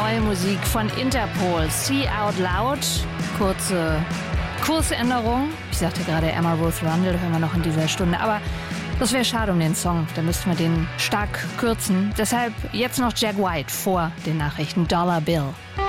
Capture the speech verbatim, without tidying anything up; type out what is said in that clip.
neue Musik von Interpol. See Out Loud. Kurze Kursänderung. Ich sagte gerade Emma Ruth Rundle, hören wir noch in dieser Stunde. Aber das wäre schade um den Song. Da müssten wir den stark kürzen. Deshalb jetzt noch Jack White vor den Nachrichten. Dollar Bill.